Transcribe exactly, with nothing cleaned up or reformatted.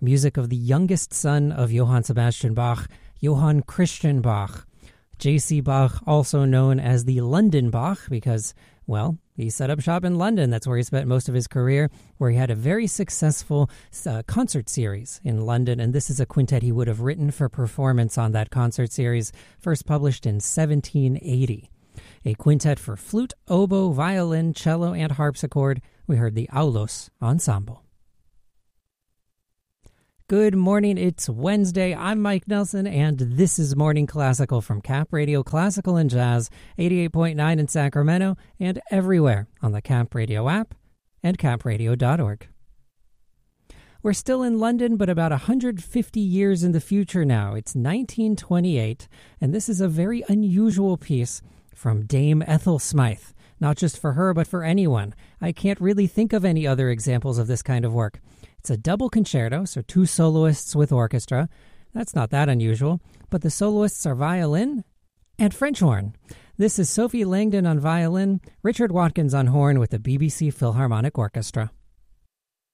music of the youngest son of Johann Sebastian Bach, Johann Christian Bach. J C Bach, also known as the London Bach, because, well, he set up shop in London. That's where he spent most of his career, where he had a very successful uh, concert series in London, and this is a quintet he would have written for performance on that concert series, first published in seventeen eighty. A quintet for flute, oboe, violin, cello, and harpsichord. We heard the Aulos Ensemble. Good morning, it's Wednesday. I'm Mike Nelson, and this is Morning Classical from Cap Radio Classical and Jazz, eighty-eight point nine in Sacramento, and everywhere on the Cap Radio app and cap radio dot org. We're still in London, but about one hundred fifty years in the future now. It's nineteen twenty-eight, and this is a very unusual piece from Dame Ethel Smythe. Not just for her, but for anyone. I can't really think of any other examples of this kind of work. It's a double concerto, so two soloists with orchestra. That's not that unusual, but the soloists are violin and French horn. This is Sophie Langdon on violin, Richard Watkins on horn with the B B C Philharmonic Orchestra.